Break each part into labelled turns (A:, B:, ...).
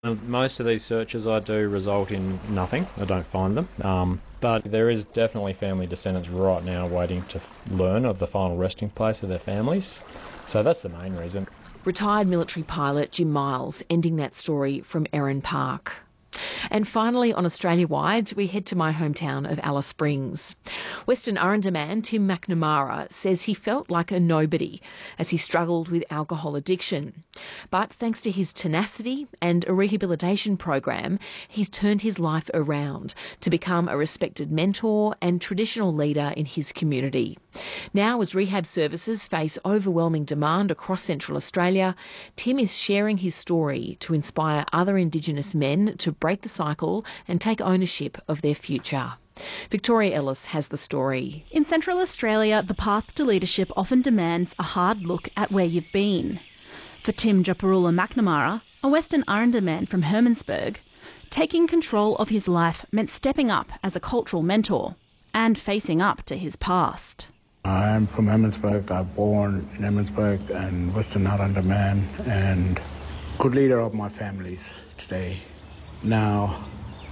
A: Most of these searches I do result in nothing. I don't find them. But there is definitely family descendants right now waiting to learn of the final resting place of their families. So that's the main reason.
B: Retired military pilot Jim Miles ending that story from Erin Park. And finally, on Australia-wide, we head to my hometown of Alice Springs. Western Arrernte man Tim McNamara says he felt like a nobody as he struggled with alcohol addiction. But thanks to his tenacity and a rehabilitation program, he's turned his life around to become a respected mentor and traditional leader in his community. Now, as rehab services face overwhelming demand across Central Australia, Tim is sharing his story to inspire other Indigenous men to break the cycle and take ownership of their future. Victoria Ellis has the story.
C: In Central Australia, the path to leadership often demands a hard look at where you've been. For Tim Japarula McNamara, a Western Arrernte man from Hermannsburg, taking control of his life meant stepping up as a cultural mentor and facing up to his past.
D: I'm from Hermannsburg. I was born in Hermannsburg and Western Arrernte man and good leader of my families today. Now,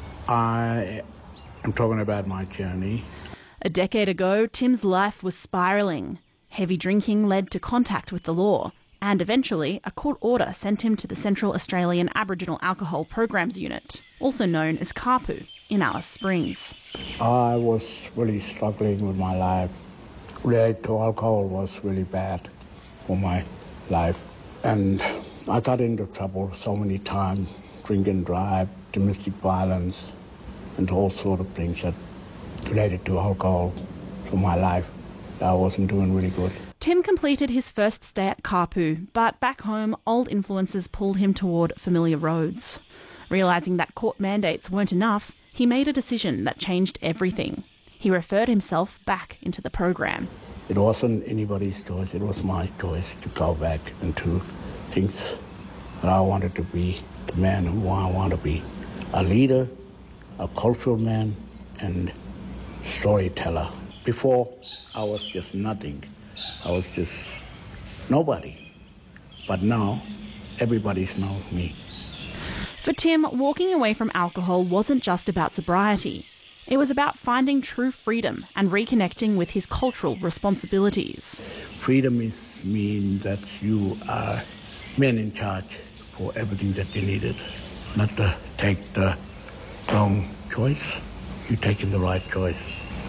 D: I am talking about my journey.
C: A decade ago, Tim's life was spiralling. Heavy drinking led to contact with the law, and eventually a court order sent him to the Central Australian Aboriginal Alcohol Programs Unit, also known as CARPU, in Alice Springs.
D: I was really struggling with my life. Related to alcohol was really bad for my life. And I got into trouble so many times, drink and drive, domestic violence, and all sort of things that related to alcohol for my life. I wasn't doing really good.
C: Tim completed his first stay at CARPU, but back home, old influences pulled him toward familiar roads. Realising that court mandates weren't enough, he made a decision that changed everything. He referred himself back into the program.
D: It wasn't anybody's choice, it was my choice to go back into things that I wanted to be, the man who I want to be. A leader, a cultural man, and storyteller. Before, I was just nothing. I was just nobody. But now, everybody's known me.
C: For Tim, walking away from alcohol wasn't just about sobriety. It was about finding true freedom and reconnecting with his cultural responsibilities.
D: Freedom means that you are men in charge for everything that you needed. Not to take the wrong choice, you're taking the right choice.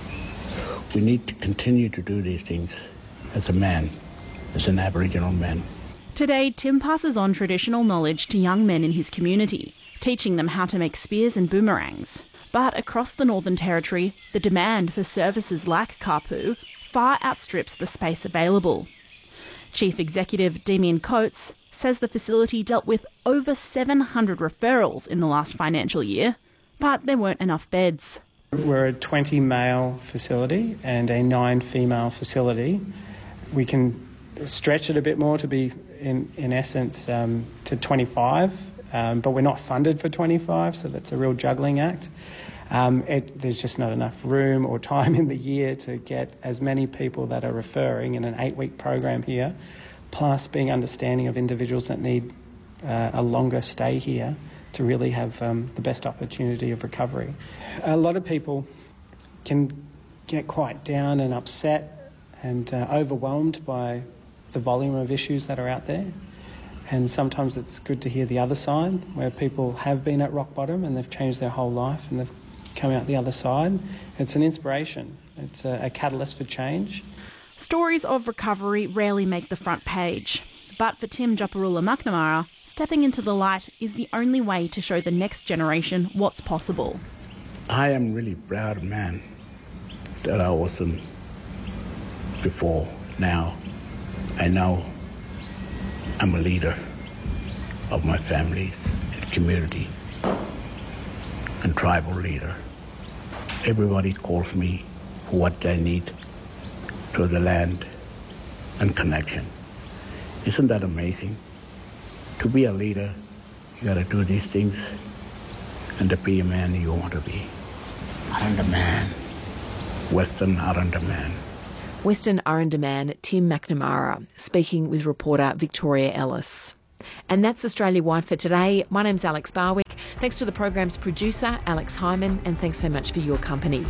D: We need to continue to do these things as a man, as an Aboriginal man.
C: Today, Tim passes on traditional knowledge to young men in his community, teaching them how to make spears and boomerangs. But across the Northern Territory, the demand for services like CARPU far outstrips the space available. Chief Executive Damien Coates says the facility dealt with over 700 referrals in the last financial year, but there weren't enough beds.
E: We're a 20 male facility and a 9 female facility. We can stretch it a bit more to be, in essence, to 25. But we're not funded for 25, so that's a real juggling act. There's just not enough room or time in the year to get as many people that are referring in an 8-week program here, plus being understanding of individuals that need a longer stay here to really have the best opportunity of recovery. A lot of people can get quite down and upset and overwhelmed by the volume of issues that are out there. And sometimes it's good to hear the other side, where people have been at rock bottom and they've changed their whole life and they've come out the other side. It's an inspiration. It's a catalyst for change.
C: Stories of recovery rarely make the front page. But for Tim Japarula McNamara, stepping into the light is the only way to show the next generation what's possible.
D: I am really proud man that I wasn't before. Now I know I'm a leader of my families and community and tribal leader. Everybody calls me for what they need to the land and connection. Isn't that amazing? To be a leader, you gotta do these things and to be a man you want to be. Arrernte man, Western Arrernte man.
B: Western Arrernte man Tim McNamara speaking with reporter Victoria Ellis. And that's Australia Wide for today. My name's Alex Barwick. Thanks to the program's producer, Alex Hyman, and thanks so much for your company.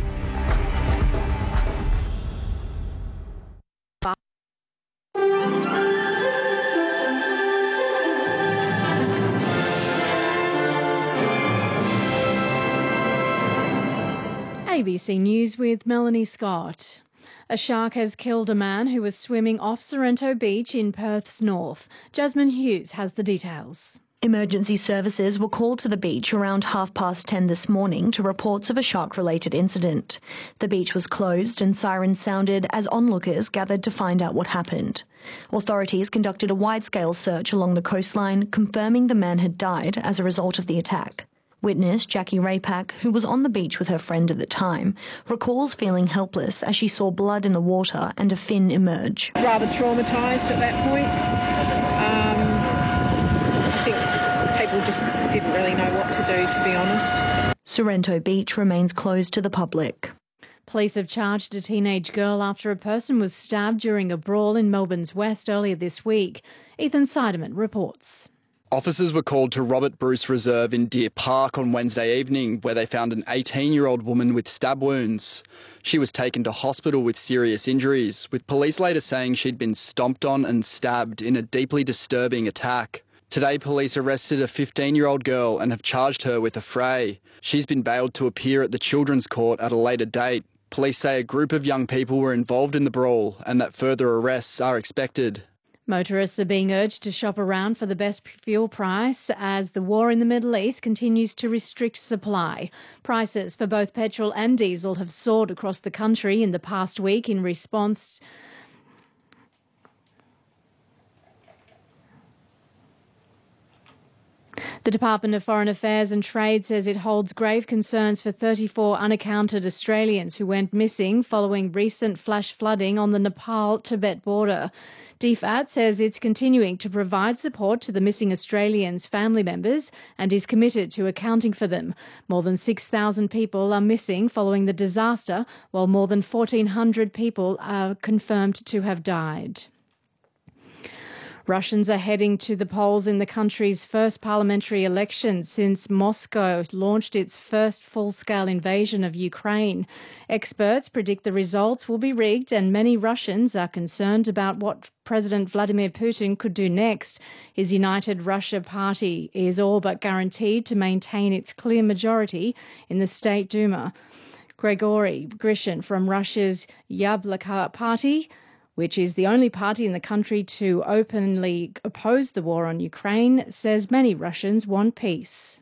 C: ABC News with Melanie Scott. A shark has killed a man who was swimming off Sorrento Beach in Perth's north. Jasmine Hughes has the details.
F: Emergency services were called to the beach around 10:30 this morning to reports of a shark-related incident. The beach was closed and sirens sounded as onlookers gathered to find out what happened. Authorities conducted a wide-scale search along the coastline, confirming the man had died as a result of the attack. Witness Jackie Raypack, who was on the beach with her friend at the time, recalls feeling helpless as she saw blood in the water and a fin emerge.
G: Rather traumatised at that point. I think people just didn't really know what to do, to be honest.
F: Sorrento Beach remains closed to the public.
C: Police have charged a teenage girl after a person was stabbed during a brawl in Melbourne's west earlier this week. Ethan Seidemann reports.
H: Officers were called to Robert Bruce Reserve in Deer Park on Wednesday evening, where they found an 18-year-old woman with stab wounds. She was taken to hospital with serious injuries, with police later saying she'd been stomped on and stabbed in a deeply disturbing attack. Today, police arrested a 15-year-old girl and have charged her with a fray. She's been bailed to appear at the Children's Court at a later date. Police say a group of young people were involved in the brawl and that further arrests are expected.
C: Motorists are being urged to shop around for the best fuel price as the war in the Middle East continues to restrict supply. Prices for both petrol and diesel have soared across the country in the past week in response. The Department of Foreign Affairs and Trade says it holds grave concerns for 34 unaccounted Australians who went missing following recent flash flooding on the Nepal-Tibet border. DFAT says it's continuing to provide support to the missing Australians' family members and is committed to accounting for them. More than 6,000 people are missing following the disaster, while more than 1,400 people are confirmed to have died. Russians are heading to the polls in the country's first parliamentary election since Moscow launched its first full-scale invasion of Ukraine. Experts predict the results will be rigged, and many Russians are concerned about what President Vladimir Putin could do next. His United Russia Party is all but guaranteed to maintain its clear majority in the State Duma. Grigory Grishin from Russia's Yabloko Party, which is the only party in the country to openly oppose the war on Ukraine, says many Russians want peace.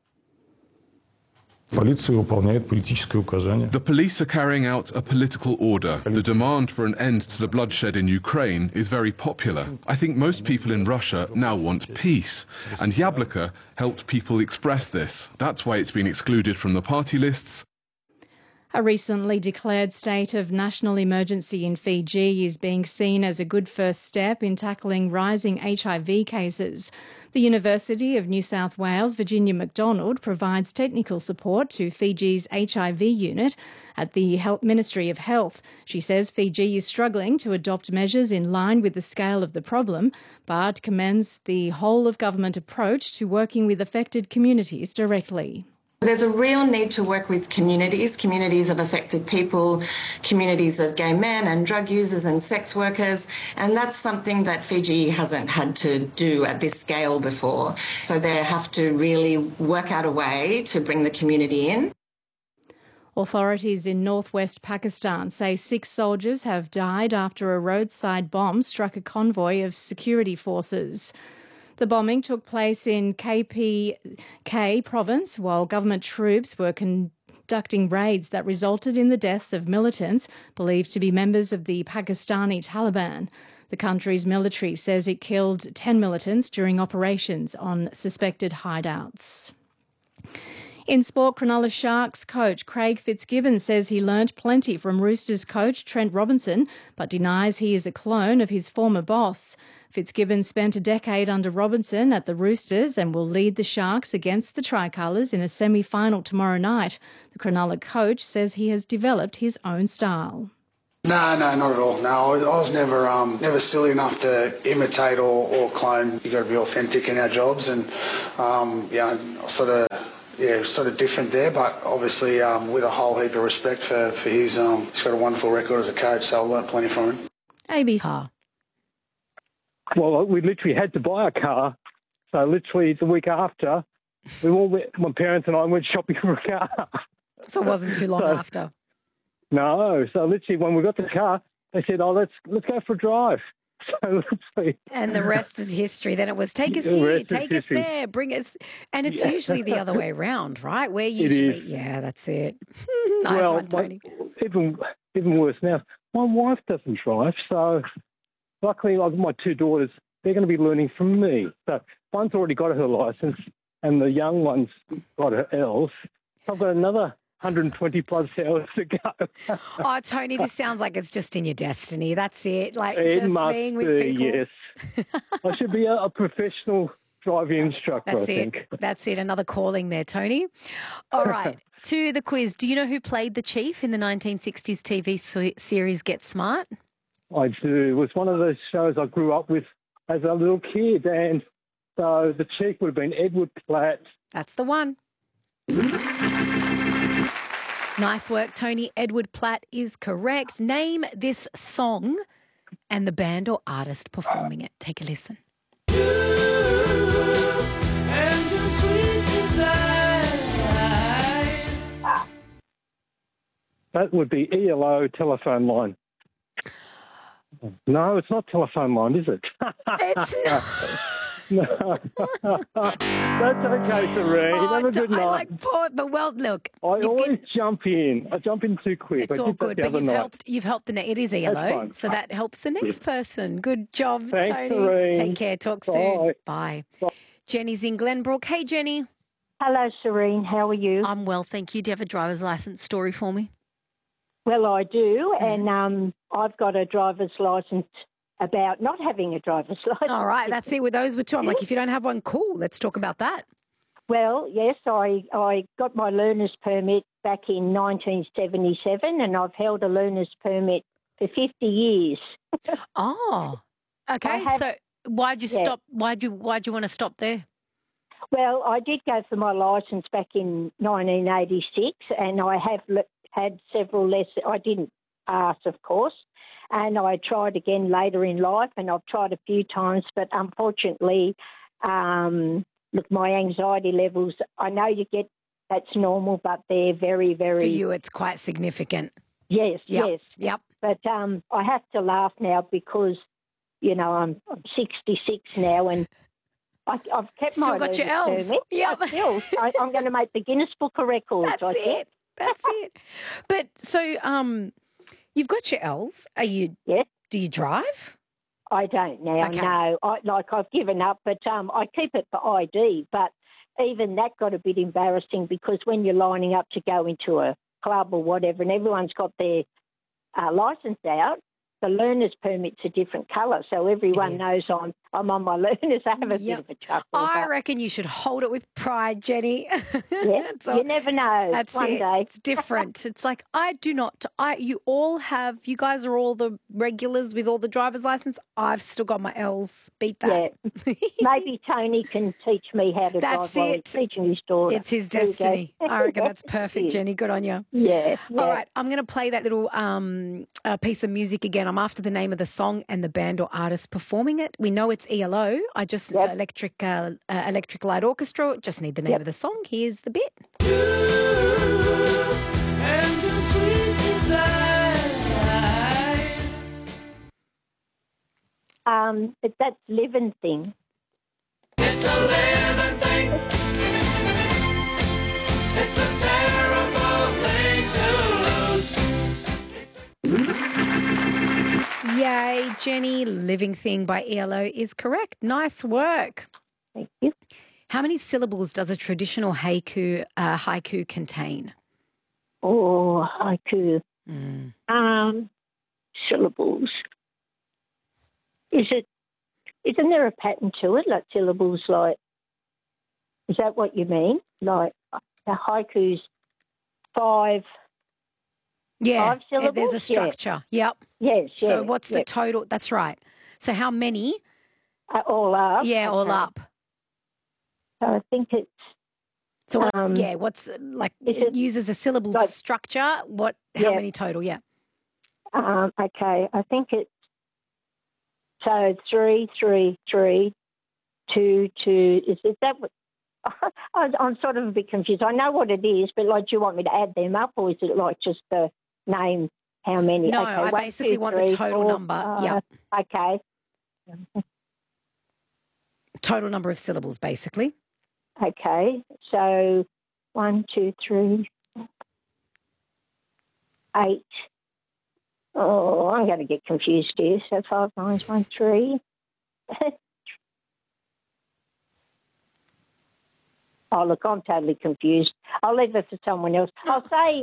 I: The police are carrying out a political order. The demand for an end to the bloodshed in Ukraine is very popular. I think most people in Russia now want peace, and Yabloko helped people express this. That's why it's been excluded from the party lists.
C: A recently declared state of national emergency in Fiji is being seen as a good first step in tackling rising HIV cases. The University of New South Wales, Virginia McDonald, provides technical support to Fiji's HIV unit at the Ministry of Health. She says Fiji is struggling to adopt measures in line with the scale of the problem, but commends the whole-of-government approach to working with affected communities directly.
J: There's a real need to work with communities of affected people, communities of gay men and drug users and sex workers, and that's something that Fiji hasn't had to do at this scale before. So they have to really work out a way to bring the community in.
C: Authorities in northwest Pakistan say 6 soldiers have died after a roadside bomb struck a convoy of security forces. The bombing took place in KPK province while government troops were conducting raids that resulted in the deaths of militants believed to be members of the Pakistani Taliban. The country's military says it killed 10 militants during operations on suspected hideouts. In sport, Cronulla Sharks coach Craig Fitzgibbon says he learnt plenty from Roosters coach Trent Robinson, but denies he is a clone of his former boss. Fitzgibbon spent a decade under Robinson at the Roosters and will lead the Sharks against the Tricolours in a semi-final tomorrow night. The Cronulla coach says he has developed his own style.
K: No, not at all. No, I was never silly enough to imitate or clone. You got to be authentic in our jobs, and sort of different there. But obviously, with a whole heap of respect for his, he's got a wonderful record as a coach, so I learnt plenty from him.
B: AB's car.
L: Well, we literally had to buy a car, so literally the week after, my parents and I went shopping for a car.
B: So it wasn't too long after.
L: No, so literally when we got the car, they said, "Oh, let's go for a drive." So literally,
B: and the rest is history. Then it was take us here, take us there, bring us, and it's usually the other way around, right? We're usually, that's it. Nice one, Tony.
L: Even worse now. My wife doesn't drive, so luckily I've got my two daughters. They're going to be learning from me. So one's already got her licence, and the young one's got her L's. So I've got another 120 plus hours to go.
B: Oh, Tony, this sounds like it's just in your destiny. That's it. Like
L: it
B: just
L: must
B: being with
L: be,
B: people.
L: Yes. I should be a professional driving instructor, I think.
B: That's it. Another calling there, Tony. All right. To the quiz. Do you know who played the Chief in the 1960s TV series Get Smart?
L: I do. It was one of those shows I grew up with as a little kid, and so the Chief would have been Edward Platt.
B: That's the one. Nice work, Tony. Edward Platt is correct. Name this song and the band or artist performing it. Take a listen.
L: That would be ELO, Telephone Line. No, it's not Telephone Line, is it?
B: It's not.
L: No. That's okay, Serene. Have a good night.
B: I like poor, but well, look.
L: I always jump in. I jump in too quick.
B: It's all good, but you've helped it is ELO, so that helps the next person. Good job,
L: Thanks,
B: Tony.
L: Serene.
B: Take care. Talk soon. Bye. Jenny's in Glenbrook. Hey, Jenny.
M: Hello, Serene. How are you?
B: I'm well, thank you. Do you have a driver's license story for me?
M: Well, I do, and I've got a driver's license about not having a driver's license.
B: All right, that's it with those two. I'm like, if you don't have one, cool, let's talk about that.
M: Well, yes, I got my learner's permit back in 1977, and I've held a learner's permit for 50 years.
B: Oh, okay. So why'd you stop? Why'd you want to stop there?
M: Well, I did go for my licence back in 1986, and I have had several lessons. I didn't pass, of course, and I tried again later in life, and I've tried a few times, but unfortunately, look, my anxiety levels, I know that's normal, but they're very, very...
B: For you, it's quite significant.
M: Yes, yes.
B: Yep.
M: But I have to laugh now because, I'm 66 now, and I've kept
B: Still
M: my
B: got your L's.
M: permit.
B: Yep.
M: I'm going to make the Guinness Book of Records.
B: That's it. That's it. But so you've got your L's. Do you drive?
M: I don't now. Okay. No, I've given up. But I keep it for ID. But even that got a bit embarrassing because when you're lining up to go into a club or whatever, and everyone's got their licence out, the learner's permit's a different colour, so everyone knows I'm on my learners. I have a bit of a chuckle.
B: I reckon you should hold it with pride, Jenny.
M: Yeah, you never know.
B: That's
M: one day.
B: It's different. It's like you guys are all the regulars with all the driver's licence. I've still got my L's. Beat that.
M: Yeah. Maybe Tony can teach me how to drive while he's teaching his daughter.
B: It's his destiny. I reckon that's perfect, Jenny. Good on you.
M: Yeah.
B: All right, I'm going to play that little piece of music again. I'm after the name of the song and the band or artist performing it. We know it's ELO. It's Electric Light Orchestra. Just need the name of the song. Here's the bit.
M: That's Living Thing.
N: It's a living thing. It's a terrible thing to lose.
B: Yay, Jenny. Living Thing by ELO is correct. Nice work.
M: Thank you.
B: How many syllables does a traditional haiku contain?
M: Oh, haiku. Syllables. Isn't there a pattern to it, like syllables, is that what you mean? Like the haiku's 5
O: Yeah,
M: 5 syllables?
O: there's a structure. Yep.
M: Yes, yes.
O: So what's the total? That's right. So how many?
M: All up.
O: Yeah, all
M: okay.
O: up.
M: So I think it's...
O: So what's like? It uses a syllable structure. How many total? Yeah.
M: Okay, I think it's so 3, 3, 3, 2, 2. Is that what? I'm sort of a bit confused. I know what it is, but like, do you want me to add them up, or is it like just the name? How many?
O: No,
M: okay,
O: I
M: 1,
O: basically
M: 2,
O: want
M: 3,
O: the total
M: 4,
O: number. Yeah.
M: Okay.
O: Total number of syllables, basically.
M: Okay, so 1, 2, 3, 8. Oh, I'm going to get confused here. So 5, 9, 1, 3. Oh, look, I'm totally confused. I'll leave it for someone else. I'll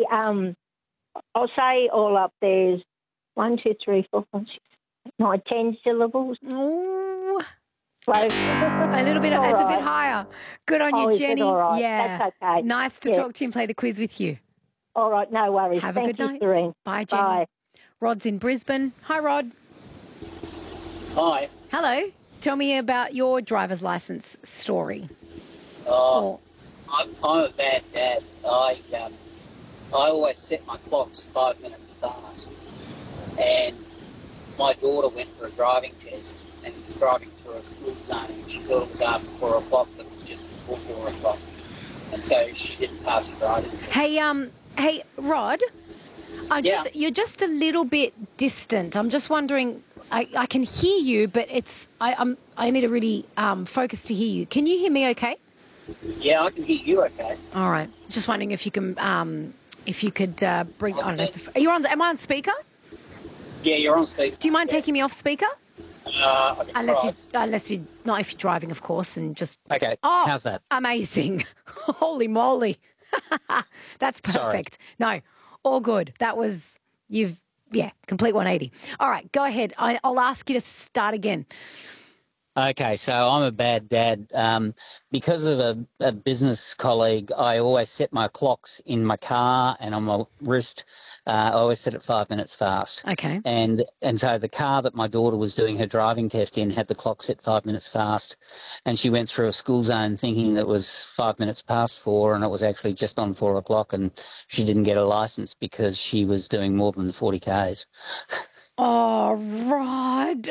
M: say all up there's 1, 2, 3, 4, 5, 6, 9, 10 syllables.
O: Oh.
M: Close.
O: A little bit. It's a bit higher. Good on you,
M: is it
O: Jenny.
M: all right?
O: Yeah.
M: That's okay.
O: Nice to talk to you and play the quiz with you.
M: All right, no worries.
O: Have
M: Thank
O: a good
M: you,
O: night.
M: Serene.
O: Bye, Jenny.
M: Bye.
O: Rod's in Brisbane. Hi, Rod.
P: Hi.
O: Hello. Tell me about your driver's license story.
P: I'm a bad dad. I always set my clocks 5 minutes fast. And my daughter went for a driving test and was driving through a school zone, and she thought it was after 4 o'clock, but it was just before 4 o'clock. And so she didn't pass the driving test.
O: Hey, Rod. You're just a little bit distant. I'm just wondering. I can hear you, but I need to really focus to hear you. Can you hear me? Okay.
P: Yeah, I can hear you. Okay.
O: All right. Just wondering if you can, if you could bring. I don't know. Are you on? Am I on speaker?
P: Yeah, you're on speaker.
O: Do you mind taking me off speaker?
P: I can
O: Unless you, not if you're driving, of course, and just.
P: Okay.
O: Oh,
P: how's that?
O: Amazing! Holy moly, that's perfect.
P: Sorry.
O: No, all good. That was complete 180. All right, go ahead. I'll ask you to start again.
P: Okay, so I'm a bad dad. Because of a business colleague, I always set my clocks in my car and on my wrist. I always set it 5 minutes fast.
O: Okay.
P: And so the car that my daughter was doing her driving test in had the clock set 5 minutes fast. And she went through a school zone thinking that it was 5 minutes past 4, and it was actually just on 4 o'clock, and she didn't get a licence because she was doing more than 40 Ks.
O: Oh, Rod.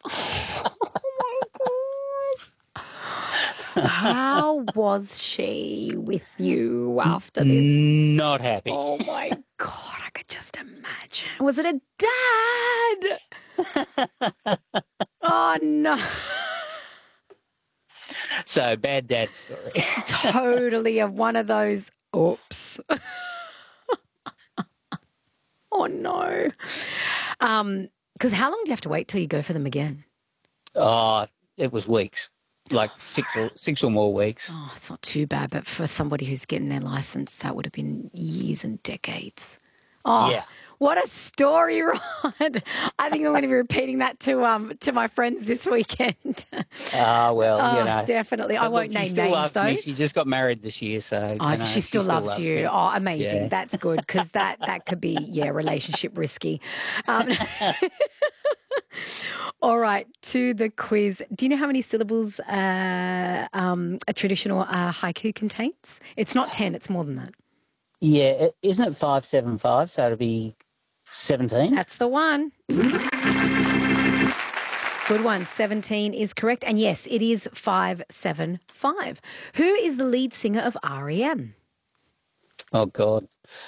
O: How was she with you after this?
P: Not happy.
O: Oh, my God. I could just imagine. Was it a dad? Oh, no.
P: So, bad dad story.
O: Totally one of those, oops. Oh, no. Because how long do you have to wait till you go for them again?
P: It was weeks. Like six or more weeks.
O: Oh, it's not too bad, but for somebody who's getting their license, that would have been years and decades. Oh, yeah. What a story, Rod. I think I'm going to be repeating that to my friends this weekend.
P: Well,
O: definitely. I won't name names, though.
P: Me. She just got married this year, so...
O: she still loves you. Me. Oh, amazing. Yeah. That's good, because that could be, relationship risky. All right, to the quiz. Do you know how many syllables a traditional haiku contains? It's not 10, it's more than that.
P: Yeah, isn't it 575, so it'll be 17?
O: That's the one. Good one. 17 is correct. And yes, it is 575. Who is the lead singer of R.E.M.?
P: Oh, God.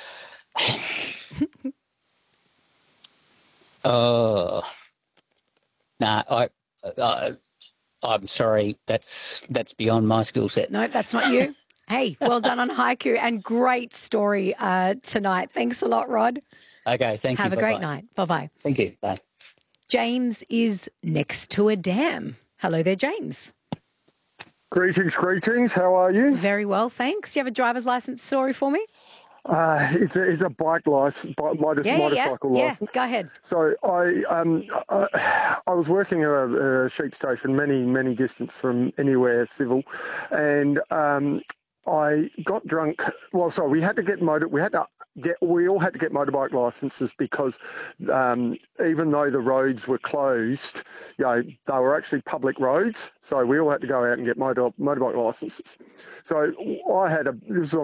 P: I'm sorry. That's beyond my skill set.
O: No, that's not you. Hey, well done on haiku, and great story tonight. Thanks a lot, Rod.
P: Okay, thank you.
O: Have a great night. Bye-bye.
P: Thank you. Bye.
O: James is next to a dam. Hello there, James.
Q: Greetings. How are you?
O: Very well, thanks. Do you have a driver's license story for me?
Q: It's a bike license, motorcycle license.
O: Yeah, go ahead.
Q: So I was working at a sheep station many distance from anywhere civil, and I got drunk. Well, sorry, we had to we all had to get motorbike licences because even though the roads were closed, they were actually public roads. So we all had to go out and get motorbike licences. So this was